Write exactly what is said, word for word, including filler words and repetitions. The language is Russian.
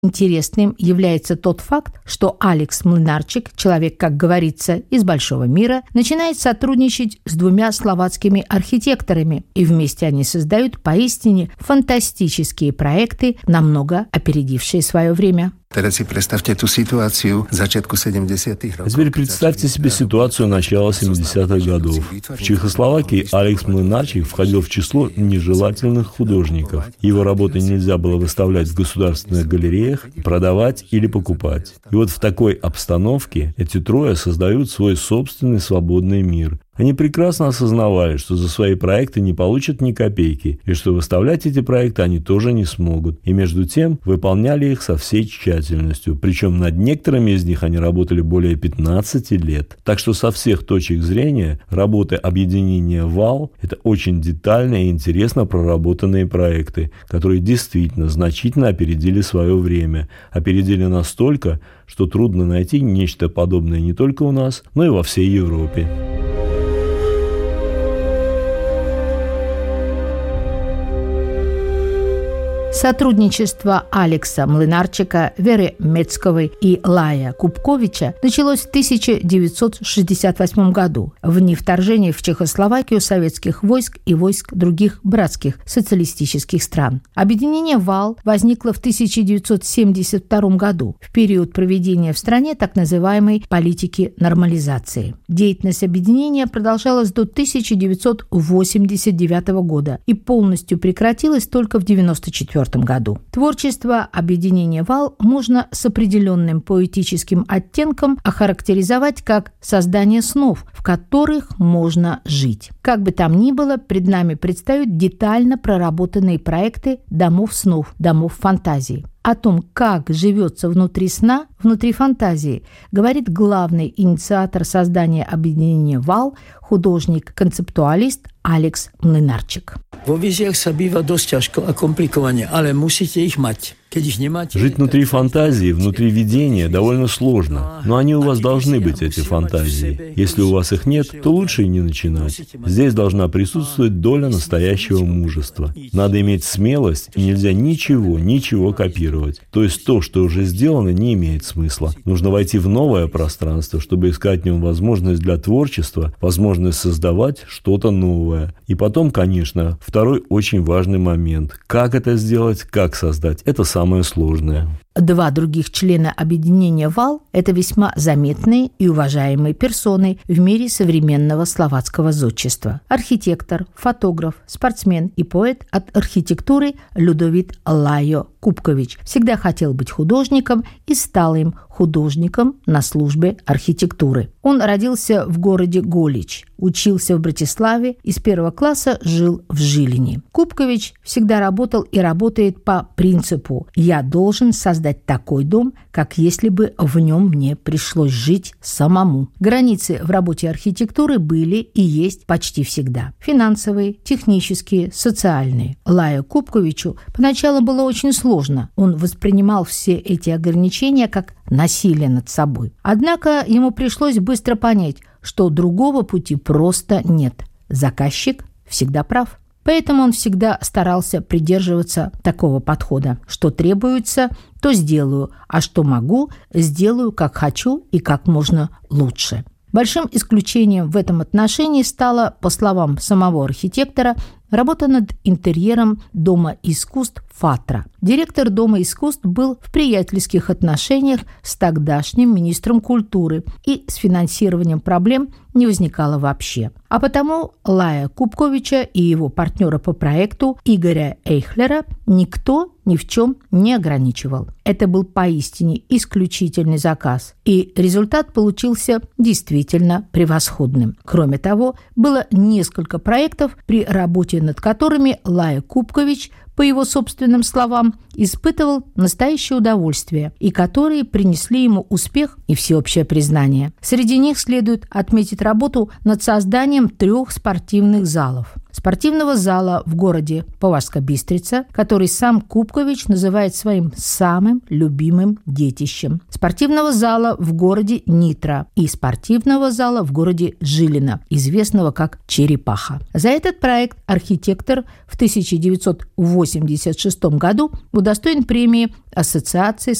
Интересным является тот факт, что Алекс Млинарчик, человек, как говорится, из большого мира, начинает сотрудничать с двумя словацкими архитекторами, и вместе они создают поистине фантастические проекты, намного опередившие свое время. Teraz si predstavte tú situáciu začiatku sedemdesiatych rokov. Теперь представьте себе ситуацию начала семидесятых годов. В Чехословакии Алекс Млинарчик входил в число нежелательных художников. Его работы нельзя было выставлять в государственных галереях, продавать или покупать. И вот в такой обстановке эти трое создают свой собственный свободный мир. Они прекрасно осознавали, что за свои проекты не получат ни копейки, и что выставлять эти проекты они тоже не смогут. И между тем выполняли их со всей тщательностью. Причем над некоторыми из них они работали более пятнадцати лет. Так что со всех точек зрения работы объединения ВАЛ – это очень детальные и интересно проработанные проекты, которые действительно значительно опередили свое время. Опередили настолько, что трудно найти нечто подобное не только у нас, но и во всей Европе. Сотрудничество Алекса Млинарчика, Веры Мецковой и Лая Купковича началось в тысяча девятьсот шестьдесят восьмом году в дни вторжения в Чехословакию советских войск и войск других братских социалистических стран. Объединение ВАЛ возникло в тысяча девятьсот семьдесят втором году, в период проведения в стране так называемой политики нормализации. Деятельность объединения продолжалась до тысяча девятьсот восемьдесят девятого года и полностью прекратилась только в девяносто четвёртом году. Творчество объединения ВАЛ можно с определенным поэтическим оттенком охарактеризовать как создание снов, в которых можно жить. Как бы там ни было, пред нами предстают детально проработанные проекты домов снов, домов фантазии. О том, как живется внутри сна, внутри фантазии, говорит главный инициатор создания объединения ВАЛ, художник-концептуалист Алекс Млинарчик. Vo víziách sa býva dosť ťažko a komplikovane, ale musíte ich mať. Жить внутри фантазии, внутри видения довольно сложно, но они у вас должны быть, эти фантазии. Если у вас их нет, то лучше и не начинать. Здесь должна присутствовать доля настоящего мужества. Надо иметь смелость, и нельзя ничего, ничего копировать. То есть то, что уже сделано, не имеет смысла. Нужно войти в новое пространство, чтобы искать в нем возможность для творчества, возможность создавать что-то новое. И потом, конечно, второй очень важный момент. Как это сделать, как создать? Это самое самое сложное. Два других члена объединения ВАЛ – это весьма заметные и уважаемые персоны в мире современного словацкого зодчества. Архитектор, фотограф, спортсмен и поэт от архитектуры Людовит Лайо Купкович всегда хотел быть художником и стал им художником на службе архитектуры. Он родился в городе Голич, учился в Братиславе и с первого класса жил в Жилине. Купкович всегда работал и работает по принципу «я должен создать такой дом, как если бы в нем мне пришлось жить самому». Границы в работе архитектуры были и есть почти всегда. Финансовые, технические, социальные. Лаю Купковичу поначалу было очень сложно. Он воспринимал все эти ограничения как насилие над собой. Однако ему пришлось быстро понять, что другого пути просто нет. Заказчик всегда прав. Поэтому он всегда старался придерживаться такого подхода. Что требуется, то сделаю, а что могу, сделаю как хочу и как можно лучше. Большим исключением в этом отношении стала, по словам самого архитектора, работа над интерьером Дома искусств Фатра. Директор Дома искусств был в приятельских отношениях с тогдашним министром культуры, и с финансированием проблем не возникало вообще. А потому Лая Купковича и его партнера по проекту Игоря Эйхлера никто ни в чем не ограничивал. Это был поистине исключительный заказ, и результат получился действительно превосходным. Кроме того, было несколько проектов, при работе над которыми Лая Купкович, по его собственным словам, испытывал настоящее удовольствие, и которые принесли ему успех и всеобщее признание. Среди них следует отметить работу над созданием трех спортивных залов. спортивного зала в городе Поварска-Бистрица, который сам Кубкович называет своим самым любимым детищем, спортивного зала в городе Нитра и спортивного зала в городе Жилино, известного как «Черепаха». За этот проект архитектор в тысяча девятьсот восемьдесят шестом году удостоен премии Ассоциации